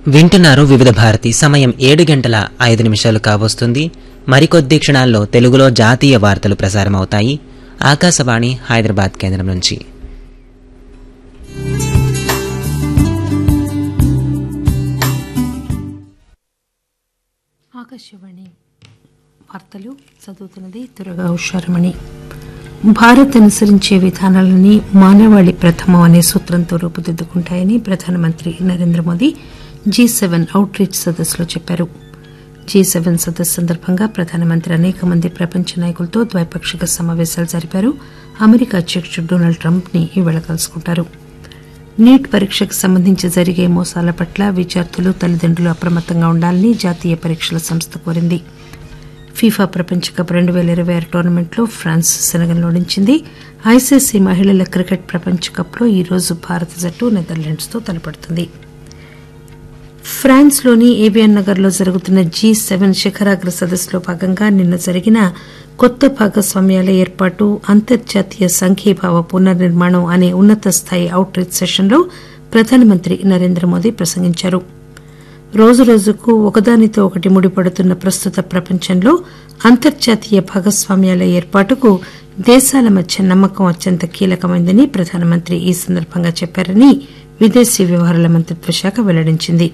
వింటున్నారు వివిధ భారతి. సమయం 7:05 కావస్తుంది. మరికొద్ది క్షణాల్లో తెలుగులో జాతీయ వార్తలు ప్రసారమవుతాయి. ఆకాశవాణి హైదరాబాద్ కేంద్రం నుంచి. ఆకాశవాణి వార్తలు చదువుతున్నది దుర్గా ఉషారమణి. భారత్ అనుసరించే విధానాలని మానవాళి ప్రథమం అనే సూత్రంతో రూపుదిద్దుకుంటాయని ప్రధానమంత్రి Narendra Modi G7 out reach సదస్సులో చెప్పారు. G7 సదస్సు సందర్భంగా ప్రధానమంత్రి అనేక మంది ప్రపంచ నాయకులతో ద్వైపాక్షిక సమావేశాలు జరిపారు. అమెరికా అధ్యకుడు డొనాల్డ్ ట్రంప్ ని ఈవేళ కలుసుకుంటారు. నీట్ పరీక్షకు సంబంధించి జరిగే మోసాల పట్ల విద్యార్థులు తల్లిదండ్రులు అప్రమత్తంగా ఉండాలని జాతీయ పరీక్షల సంస్థ కోరింది. ఫీఫా ప్రపంచ కప్ 2026 టోర్నమెంట్లో ఫ్రాన్స్ సెనగల్ను ఓడించింది. ఐసీసీ మహిళల క్రికెట్ ప్రపంచ కప్లో ఈరోజు భారత జట్టు నెదర్లాండ్స్తో తలపడుతుంది. ఫ్రాన్స్లోని ఏవియాన్ నగర్లో జరుగుతున్న G7 శిఖరాగ్ర సదస్సులో భాగంగా నిన్న జరిగిన కొత్త భాగస్వామ్యాల ఏర్పాటు, అంతర్జాతీయ సంఘీభావ పునర్నిర్మాణం అనే ఉన్నత స్థాయి అవుట్ రీచ్ సెషన్లో ప్రధానమంత్రి నరేంద్ర మోదీ ప్రసంగించారు. రోజురోజుకు ఒకదానితో ఒకటి ముడిపడుతున్న ప్రస్తుత ప్రపంచంలో అంతర్జాతీయ భాగస్వామ్యాల ఏర్పాటుకు దేశాల మధ్య నమ్మకం అత్యంత కీలకమైందని ప్రధానమంత్రి ఈ సందర్భంగా చెప్పారని విదేశీ వ్యవహారాల మంత్రిత్వ శాఖ వెల్లడించింది.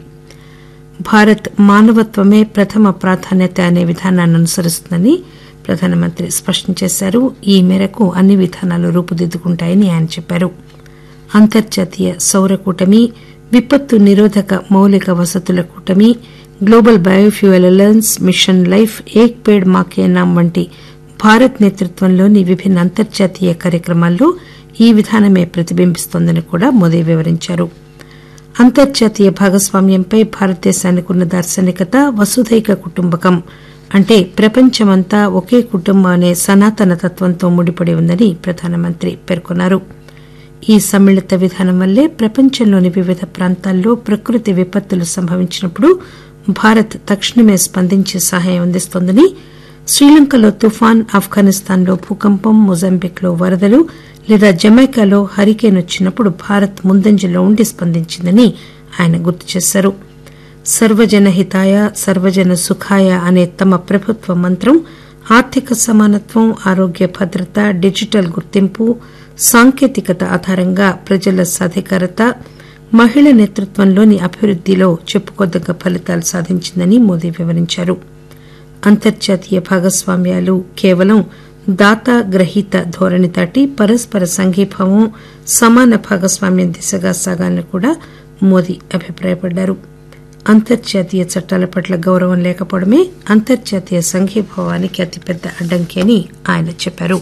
భారత్ మానవత్వమే ప్రథమ ప్రాధాన్యత అనే విధానాన్ని అనుసరిస్తుందని ప్రధానమంత్రి స్పష్టం చేశారు. ఈ మేరకు అన్ని విధానాలు రూపుదిద్దుకుంటాయని ఆయన చెప్పారు. అంతర్జాతీయ సౌర కూటమి, విపత్తు నిరోధక మౌలిక వసతుల కూటమి, global biofuel alliance, mission life, ఏక్ పేడ్ మా కే నామ్ వంటి భారత్ నేతృత్వంలోని విభిన్న అంతర్జాతీయ కార్యక్రమాల్లో ఈ విధానమే ప్రతిబింబిస్తోందని కూడా మోదీ వివరించారు. అంతర్జాతీయ భాగస్వామ్యంపై భారతదేశానికి ఉన్న దార్శనికత వసుధైక కుటుంబకం అంటే ప్రపంచమంతా ఒకే కుటుంబం అనే సనాతన తత్వంతో ముడిపడి ఉందని ప్రధానమంత్రి పేర్కొన్నారు. ఈ సమ్మిళిత విధానం వల్లే ప్రపంచంలోని వివిధ ప్రాంతాల్లో ప్రకృతి విపత్తులు సంభవించినప్పుడు భారత్ తక్షణమే స్పందించి సహాయం అందిస్తోందని, శ్రీలంకలో తుఫాన్, ఆఫ్ఘనిస్తాన్లో భూకంపం, మొజాంబిక్లో వరదలు లేదా జమైకాలో హరికేన్ వచ్చినప్పుడు భారత్ ముందంజలో ఉండి స్పందించిందని ఆయన గుర్తు చేశారు. సర్వజన హితాయ సర్వజన సుఖాయ అనే తమ ప్రభుత్వ మంత్రం ఆర్థిక సమానత్వం, ఆరోగ్య భద్రత, డిజిటల్ గుర్తింపు, సాంకేతికత ఆధారంగా ప్రజల సాధికారత, మహిళ నేతృత్వంలోని అభివృద్దిలో చెప్పుకోదగ్గ ఫలితాలు సాధించిందని మోదీ వివరించారు. అంతర్జాతీయ భాగస్వామ్యాలు కేవలం దాత గ్రహీత ధోరణి దాటి పరస్పర సంఘీభావం, సమాన భాగస్వామ్యం దిశగా సాగాలని కూడా మోదీ అభిప్రాయపడ్డారు. అంతర్జాతీయ చట్టాల పట్ల గౌరవం లేకపోవడమే అంతర్జాతీయ సంఘీభావానికి అతిపెద్ద అడ్డంకి అని ఆయన చెప్పారు.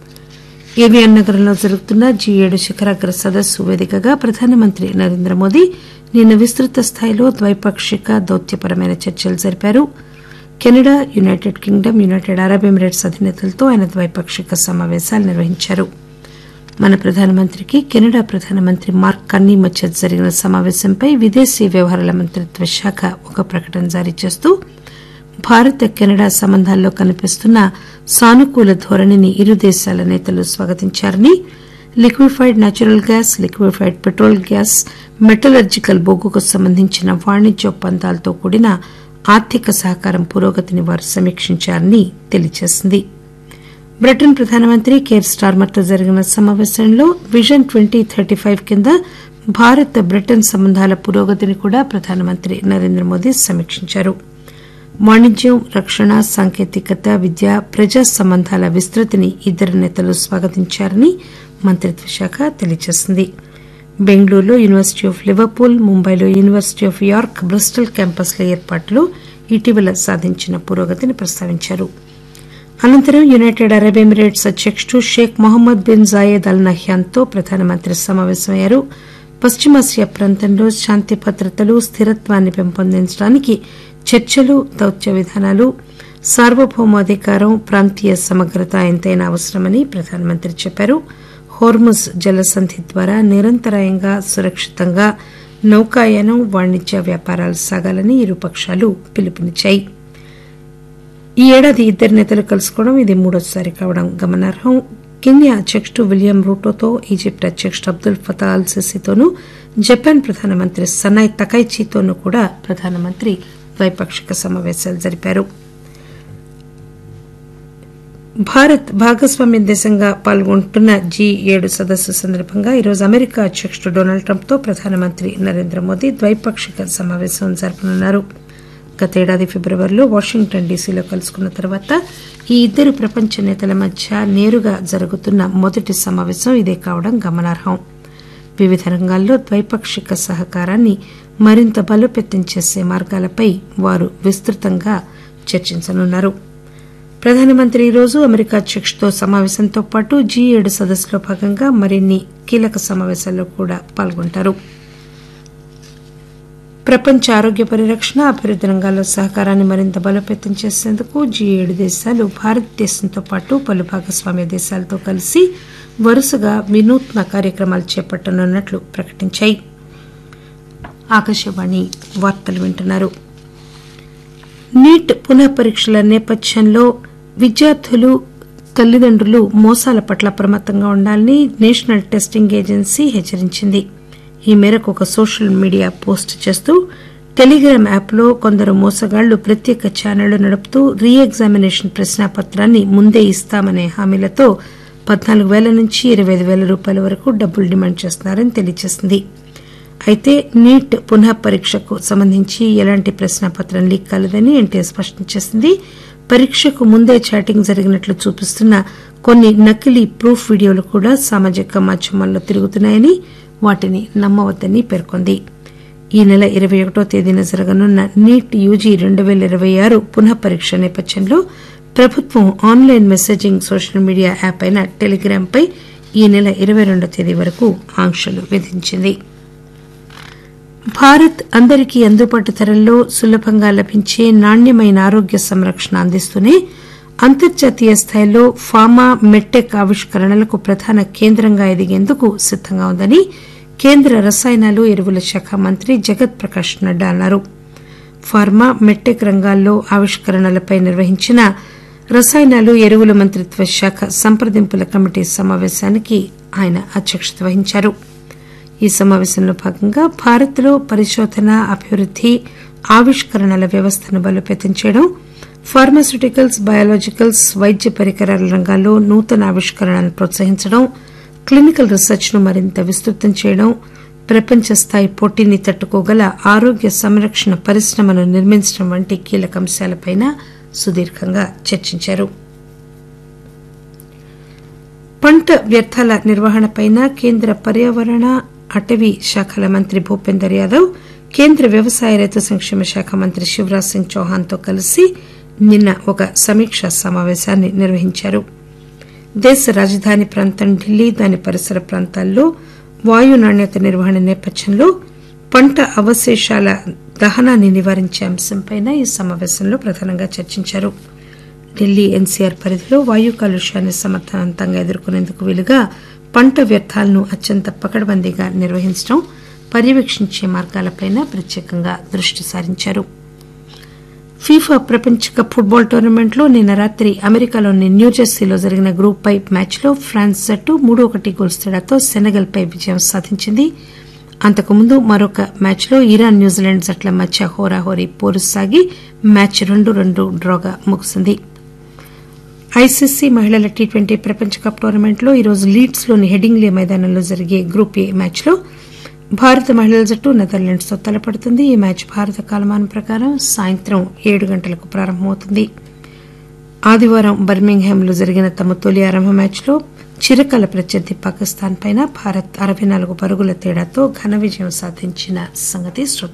ఏవియాన్ నగరంలో జరుగుతున్న G7 శిఖరాగ్ర సదస్సు వేదికగా ప్రధానమంత్రి నరేంద్ర మోదీ నిన్న విస్తృత స్థాయిలో ద్వైపాక్షిక దౌత్యపరమైన చర్చలు జరిపారు. Canada, United Kingdom, United Arab Emirates అధినేతలతో ఆయన ద్వైపాక్షిక సమావేశాలు నిర్వహించారు. మన ప్రధానమంత్రికి కెనడా ప్రధానమంత్రి మార్క్ కార్నీ మధ్య జరిగిన సమావేశంపై విదేశీ వ్యవహారాల మంత్రిత్వ శాఖ ఒక ప్రకటన జారీ చేస్తూ భారత్ కెనడా సంబంధాల్లో కనిపిస్తున్న సానుకూల ధోరణిని ఇరు దేశాల నేతలు స్వాగతించారని, liquefied natural gas, liquefied petrol gas, metallurgical బొగ్గుకు సంబంధించిన వాణిజ్య ఒప్పందాలతో కూడిన ఆర్థిక సహకారం పురోగతిని వారు సమీక్షించారని తెలియజేసింది. బ్రిటన్ ప్రధానమంత్రి కేర్ స్టార్మర్తో జరిగిన సమావేశంలో విజన్ 2035 కింద భారత్ బ్రిటన్ సంబంధాల పురోగతిని కూడా ప్రధానమంత్రి నరేంద్ర మోదీ సమీక్షించారు. వాణిజ్యం, రక్షణ, సాంకేతికత, విద్య, ప్రజా సంబంధాల విస్తృతిని ఇద్దరు నేతలు స్వాగతించారని మంత్రిత్వ శాఖ తెలియజేసింది. బెంగళూరులో యూనివర్సిటీ ఆఫ్ లివర్పూల్, ముంబైలో యూనివర్సిటీ ఆఫ్ యార్క్, బ్రిస్టల్ క్యాంపస్ల ఏర్పాటులో ఇటీవల సాధించిన పురోగతిని ప్రస్తావించారు. అనంతరం యునైటెడ్ అరబ్ ఎమిరేట్స్ అధ్యకుడు షేక్ మొహమ్మద్ బిన్ జాయేద్ అల్ నహ్యాన్తో ప్రధానమంత్రి సమావేశమయ్యారు. పశ్చిమాసియా ప్రాంతంలో శాంతి భద్రతలు, స్థిరత్వాన్ని పెంపొందించడానికి చర్చలు, దౌత్య విధానాలు, సార్వభౌమాధికారం, ప్రాంతీయ సమగ్రత ఎంతైనా అవసరమని ప్రధానమంత్రి చెప్పారు. హోర్ముజ్ జలసంధి ద్వారా నిరంతరాయంగా, సురక్షితంగా నౌకాయానం, వాణిజ్య వ్యాపారాలు సాగాలని ఇరుపక్షాలు పిలుపునిచ్చాయి. ఈ ఏడాది ఇద్దరు నేతలు కలుసుకోవడం ఇది మూడోసారి కావడం గమనార్హం. కెన్యా అధ్యకుడు విలియం రూటోతో, ఈజిప్ట్ అధ్యకుడు అబ్దుల్ ఫతా అల్ సిసితోనూ జపాన్ ప్రధానమంత్రి సనాయ్ తకైచితోనూ కూడా ప్రధానమంత్రి ద్వైపాక్షిక సమావేశాలు జరిపారు. భారత్ భాగస్వామ్య దేశంగా పాల్గొంటున్న G7 సదస్సు సందర్భంగా ఈరోజు అమెరికా అధ్యకుడు డొనాల్డ్ ట్రంప్ తో ప్రధానమంత్రి నరేంద్ర మోదీ ద్వైపాక్షిక సమావేశం జరపనున్నారు. గతేడాది ఫిబ్రవరిలో వాషింగ్టన్ డీసీలో కలుసుకున్న తర్వాత ఈ ఇద్దరు ప్రపంచ నేతల మధ్య నేరుగా జరుగుతున్న మొదటి సమావేశం ఇదే కావడం గమనార్హం. వివిధ రంగాల్లో ద్వైపాక్షిక సహకారాన్ని మరింత బలోపేతం చేసే మార్గాలపై వారు విస్తృతంగా చర్చించనున్నారు. ప్రధానమంత్రి ఈరోజు అమెరికా అధ్యకుడితో సమావేశంతో పాటు G7 సదస్సులో భాగంగా మరిన్ని కీలక సమావేశాల్లో కూడా పాల్గొంటారు. ప్రపంచ ఆరోగ్య పరిరక్షణ, అభివృద్ది రంగాల్లో సహకారాన్ని మరింత బలోపేతం చేసేందుకు G7 దేశాలు భారతదేశంతో పాటు పలు భాగస్వామ్య దేశాలతో కలిసి వరుసగా వినూత్న కార్యక్రమాలు చేపట్టనున్నట్లు ప్రకటించాయి. ఆకాశవాణి వార్తలు వింటున్నారు. నీట్ పునః పరీక్షల నేపథ్యంలో విద్యార్థులు, తల్లిదండ్రులు మోసాల పట్ల అప్రమత్తంగా ఉండాలని నేషనల్ టెస్టింగ్ ఏజెన్సీ హెచ్చరించింది. ఈ మేరకు ఒక సోషల్ మీడియా పోస్ట్ చేస్తూ టెలిగ్రామ్ యాప్లో కొందరు మోసగాళ్లు ప్రత్యేక ఛానళ్లు నడుపుతూ రీ ఎగ్జామినేషన్ ప్రశ్నాపత్రాన్ని ముందే ఇస్తామనే హామీలతో 14,000 నుంచి 25,000 రూపాయల వరకు డబ్బులు డిమాండ్ చేస్తున్నారని తెలియజేసింది. అయితే నీట్ పునః పరీక్షకు సంబంధించి ఎలాంటి ప్రశ్నాపత్రం లీక్ కాలేదని ఎన్టీఏ స్పష్టం చేసింది. పరీక్షకు ముందే చాటింగ్ జరిగినట్లు చూపిస్తున్న కొన్ని నకిలీ ప్రూఫ్ వీడియోలు కూడా సామాజిక మాధ్యమాల్లో తిరుగుతున్నాయని, వాటిని నమ్మవద్దని పేర్కొంది. ఈ నెల 21వ తేదీన జరగనున్న నీట్ యూజీ 2026 పునః పరీక్ష నేపథ్యంలో ప్రభుత్వం online messaging social media app అయిన టెలిగ్రామ్ పై ఈ నెల 22వ తేదీ వరకు ఆంక్షలు విధించింది. భారత్ అందరికీ అందుబాటు ధరల్లో సులభంగా లభించే నాణ్యమైన ఆరోగ్య సంరక్షణ అందిస్తూనే అంతర్జాతీయ స్థాయిలో ఫార్మా, మెడ్టెక్ ఆవిష్కరణలకు ప్రధాన కేంద్రంగా ఎదిగేందుకు సిద్దంగా ఉందని కేంద్ర రసాయనాలు, ఎరువుల శాఖ మంత్రి జగత్ ప్రకాష్ నడ్డా అన్నారు. ఫార్మా, మెడ్టెక్ రంగాల్లో ఆవిష్కరణలపై నిర్వహించిన రసాయనాలు, ఎరువుల మంత్రిత్వ శాఖ సంప్రదింపుల కమిటీ సమావేశానికి ఆయన అధ్యక్షత వహించారు. ఈ సమావేశంలో భాగంగా భారత్లో పరిశోధన, అభివృద్ది, ఆవిష్కరణల వ్యవస్థను బలోపేతం చేయడం, ఫార్మాస్యూటికల్స్, బయాలజికల్స్, వైద్య పరికరాల రంగాల్లో నూతన ఆవిష్కరణలను ప్రోత్సహించడం, క్లినికల్ రీసెర్చ్ ను మరింత విస్తృతం చేయడం, ప్రపంచ స్థాయి పోటీని తట్టుకోగల ఆరోగ్య సంరక్షణ పరిశ్రమను నిర్మించడం వంటి కీలక అంశాలపై సుదీర్ఘంగా చర్చించారు. పంట వ్యర్థాల నిర్వహణపై కేంద్ర పర్యావరణ, అటవీ శాఖల మంత్రి భూపేందర్ యాదవ్ కేంద్ర వ్యవసాయ రైతు సంక్షేమ శాఖ మంత్రి శివరాజ్ సింగ్ చౌహాన్ తో కలిసి నిన్న ఒక సమీక్షా సమావేశాన్ని నిర్వహించారు. దేశ రాజధాని ప్రాంతం ఢిల్లీ, దాని పరిసర ప్రాంతాల్లో వాయు నాణ్యత నిర్వహణ నేపథ్యంలో పంట అవశేషాల దహనాన్ని నివారించే అంశంపై ఈ సమావేశంలో ప్రధానంగా చర్చించారు. ఢిల్లీ ఎన్సీఆర్ పరిధిలో వాయు కాలుష్యాన్ని సమర్థవంతంగా ఎదుర్కొనేందుకు వీలుగా పంట వ్యర్థాలను అత్యంత పకడ్బందీగా నిర్వహించడం, పర్యవేక్షించే మార్గాలపై ప్రత్యేకంగా దృష్టి సారించారు. ఫీఫా ప్రపంచ కప్ ఫుట్బాల్ టోర్నమెంట్లో నిన్న రాత్రి అమెరికాలోని న్యూజెర్సీలో జరిగిన గ్రూప్ ఐ మ్యాచ్లో ఫ్రాన్స్ జట్టు 3-1 గోల్స్ తేడాతో సెనెగల్ పై విజయం సాధించింది. అంతకుముందు మరొక మ్యాచ్లో ఇరాన్, న్యూజిలాండ్ జట్ల మధ్య హోరాహోరీ పోరు సాగి మ్యాచ్ 2-2 డ్రాగా ముగిసింది. ఐసీసీ మహిళల టీ20 ప్రపంచ కప్ టోర్నమెంట్లో ఈరోజు లీడ్స్ లోని హెడింగ్లీ మైదానంలో జరిగే గ్రూప్ ఏ మ్యాచ్లో భారత మహిళల జట్టు నెదర్లాండ్స్ తో తలపడుతుంది. ఈ మ్యాచ్ భారత కాలమానం ప్రకారం సాయంత్రం 7 గంటలకు ప్రారంభమవుతుంది. ఆదివారం బర్మింగ్హామ్ లో జరిగిన తమ తొలి ఆరంభ మ్యాచ్లో చిరకాల ప్రత్యర్థి పాకిస్తాన్ పై భారత్ 64 పరుగుల తేడాతో ఘన విజయం సాధించిన సంగతి